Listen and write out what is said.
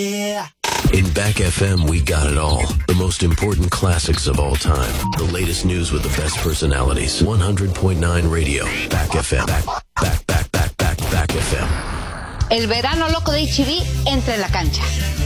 In Back FM, we got it all. The most important classics of all time. The latest news with the best personalities. 100.9 Radio. Back FM. Back FM. El verano loco de HB entra en la cancha.